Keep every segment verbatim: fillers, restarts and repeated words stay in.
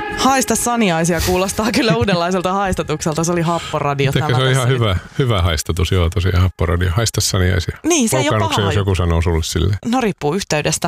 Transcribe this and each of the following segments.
Haista saniaisia kuulostaa kyllä uudenlaiselta haistatukselta. Se oli happoradio. Tämä se on ihan hyvä, hyvä haistatus, joo tosiaan happoradio. Haista saniaisia. Niin, se ei ole paha. Jos joku sanoo sulle silleen. No riippuu yhteydestä.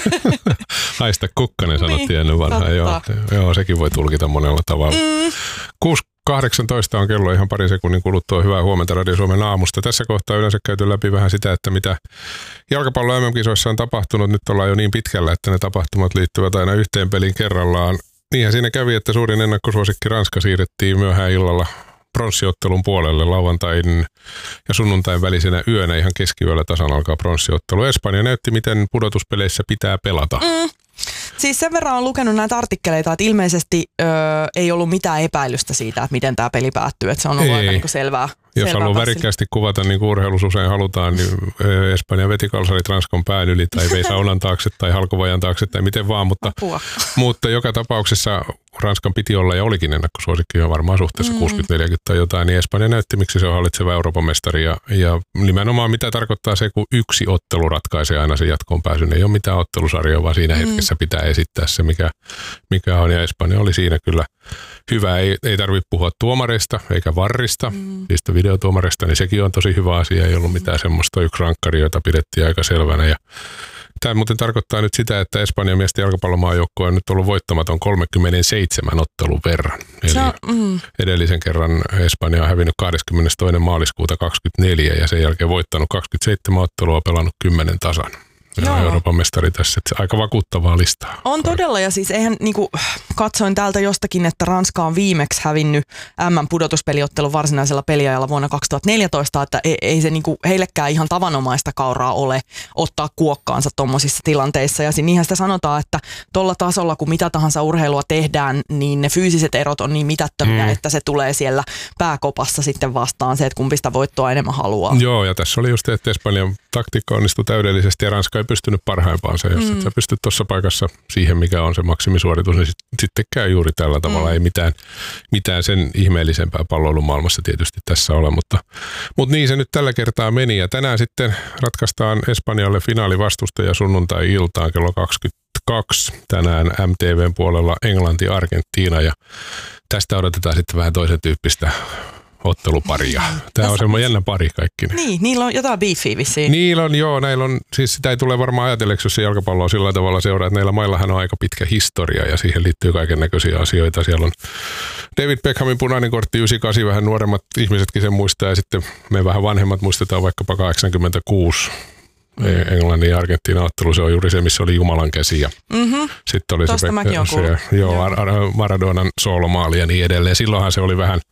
Haista kukkanen sanottiin niin, ennen vanhaa. Joo, joo, sekin voi tulkita monella tavalla. Mm. kuusi kahdeksantoista on kello ihan pari sekunnin kuluttua. Hyvää huomenta Radio Suomen aamusta. Tässä kohtaa yleensä käyty läpi vähän sitä, että mitä jalkapallon M M-kisoissa on tapahtunut. Nyt ollaan jo niin pitkällä, että ne tapahtumat liittyvät aina yhteen peliin kerrallaan. Niinhän siinä kävi, että suurin ennakkosuosikki Ranska siirrettiin myöhään illalla pronssiottelun puolelle lauantain ja sunnuntain välisenä yönä. Ihan keskiyöllä tasan alkaa pronssiottelu. Espanja näytti, miten pudotuspeleissä pitää pelata. Mm. Siis sen verran on lukenut näitä artikkeleita, että ilmeisesti öö, ei ollut mitään epäilystä siitä, että miten tämä peli päättyy. Että se on ollut ei. aika niin kuin selvää. Jos haluaa värikkäästi kuvata, niin kuin urheilussa usein halutaan, niin Espanja veti kalsarit Ranskan pään yli tai vei saunan taakse tai halkovajan taakse tai miten vaan. Mutta, mutta joka tapauksessa Ranskan piti olla ja olikin ennakkosuosikki jo varmaan suhteessa mm. kuusikymmentä neljäkymmentä tai jotain, niin Espanja näytti, miksi se on hallitseva Euroopan mestari. Ja, ja nimenomaan mitä tarkoittaa se, kun yksi ottelu ratkaisee aina sen jatkoon pääsyn. Ei ole mitään ottelusarjaa, vaan siinä mm. hetkessä pitää esittää se, mikä, mikä on. Ja Espanja oli siinä kyllä hyvä. Ei, ei tarvitse puhua tuomareista eikä varrista, mm. niistä videotuomareista, niin sekin on tosi hyvä asia. Ei ollut mitään semmoista yksi rankkari, jota pidettiin aika selvänä. Ja tämä muuten tarkoittaa nyt sitä, että Espanjan miesten jalkapallomaajoukkue on nyt ollut voittamaton kolmekymmentäseitsemän ottelun verran. Eli se, mm. edellisen kerran Espanja on hävinnyt kahdeskymmenestoinen maaliskuuta kaksikymmentäneljä ja sen jälkeen voittanut kaksikymmentäseitsemän ottelua, pelannut kymmenen tasan. Ja Euroopan mestari tässä, että aika vakuuttavaa listaa. On todella, ja siis eihän niinku, katsoin täältä jostakin, että Ranska on viimeksi hävinnyt M M-pudotuspeliottelun varsinaisella peliajalla vuonna kaksituhattaneljätoista, että ei, ei se niinku heillekään ihan tavanomaista kauraa ole ottaa kuokkaansa tommosissa tilanteissa. Ja niinhän sitä sanotaan, että tuolla tasolla, kun mitä tahansa urheilua tehdään, niin ne fyysiset erot on niin mitättömiä, mm. että se tulee siellä pääkopassa sitten vastaan se, että kumpi sitä voittoa enemmän haluaa. Joo, ja tässä oli just, että Espanjan taktiikka onnistui täydellisesti ja Ranska ei pystynyt parhaimpaansa. Jos mm. et sä pystyt tuossa paikassa siihen, mikä on se maksimisuoritus, niin sit, sitten käy juuri tällä tavalla. Mm. Ei mitään, mitään sen ihmeellisempää palloilumaailmassa tietysti tässä ole, mutta, mutta niin se nyt tällä kertaa meni. Ja tänään sitten ratkaistaan Espanjalle finaalivastustaja sunnuntai-iltaan kello kaksikymmentäkaksi. Tänään M T V:n puolella Englanti-Argentiina ja tästä odotetaan sitten vähän toisen tyyppistä otteluparia. Tämä on semmoinen jännä pari kaikki. Niin, niillä on jotain beefiä vissiin. Niillä on, joo, näillä on, siis sitä ei tule varmaan ajatelleeksi, jos se jalkapallo on sillä tavalla seuraa, että näillä maillahan on aika pitkä historia ja siihen liittyy kaiken näköisiä asioita. Siellä on David Beckhamin punainen kortti yhdeksänkymmentäkahdeksan, vähän nuoremmat ihmisetkin sen muistaa ja sitten me vähän vanhemmat muistetaan vaikkapa kahdeksankymmentäkuusi. Englannin ja Argentiinan ottelu, se on juuri se, missä oli Jumalan käsi. Ja mm-hmm. sitten oli Tosta se, se joo, Maradonan soolomaali ja niin edelleen. Silloinhan se oli vähän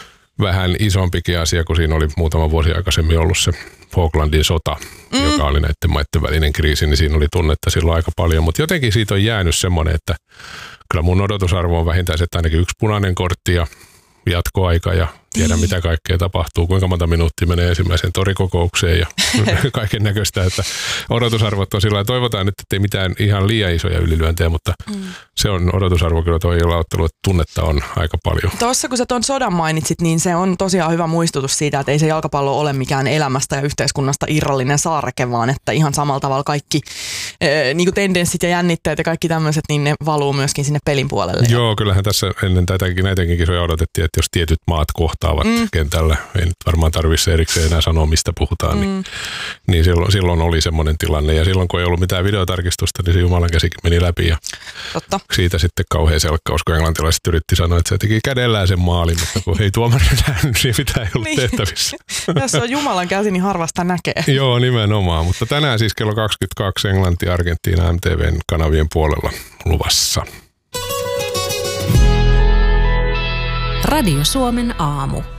vähän isompikin asia, kun siinä oli muutama vuosi aikaisemmin ollut se Falklandin sota, mm. joka oli näiden maiden välinen kriisi, niin siinä oli tunnetta silloin aika paljon. Mutta jotenkin siitä on jäänyt semmoinen, että kyllä mun odotusarvo on vähintään se, että ainakin yksi punainen kortti ja jatkoaika ja tiedä mitä kaikkea tapahtuu, kuinka monta minuuttia menee ensimmäiseen torikokoukseen ja kaiken näköistä, että odotusarvot on sillä toivotaan nyt, että ei mitään ihan liian isoja ylilyöntejä, mutta mm. se on odotusarvo kyllä tuo illan-ottelu, että tunnetta on aika paljon. Tuossa kun sä tuon sodan mainitsit, niin se on tosiaan hyvä muistutus siitä, että ei se jalkapallo ole mikään elämästä ja yhteiskunnasta irrallinen saareke, vaan että ihan samalla tavalla kaikki eh, niin kuin tendenssit ja jännitteet ja kaikki tämmöiset, niin ne valuu myöskin sinne pelin puolelle. Joo, kyllähän tässä ennen tätäkin, näitäkin kisoja odotettiin, että jos tietyt maat kohtaavat mm. kentällä, ei nyt varmaan tarvitse erikseen enää sanoa, mistä puhutaan, mm. niin, niin silloin, silloin oli semmoinen tilanne. Ja silloin, kun ei ollut mitään videotarkistusta, niin se Jumalan käsikin meni läpi. Ja Totta. siitä sitten kauhean selkkaus, kun englantilaiset yritti sanoa, että se teki kädellään sen maalin, mutta kun ei tuomari nähnyt, niin mitä ei ollut niin. tehtävissä. Jos on Jumalan käsi, niin harvasta näkee. Joo, nimenomaan. Mutta tänään siis kello kaksikymmentäkaksi Englanti, Argentiina, M T V:n kanavien puolella luvassa. Radio Suomen aamu.